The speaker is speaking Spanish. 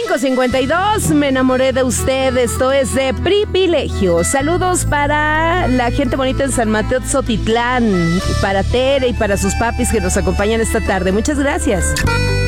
5:52, me enamoré de usted. Esto es de Privilegio. Saludos para la gente bonita en San Mateo Tzotitlán, para Tere y para sus papis que nos acompañan esta tarde. Muchas gracias.